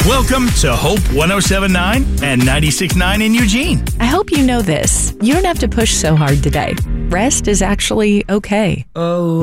Welcome to Hope 107.9 and 96.9 in Eugene. I hope you know this. You don't have to push so hard today. Rest is actually okay. Oh,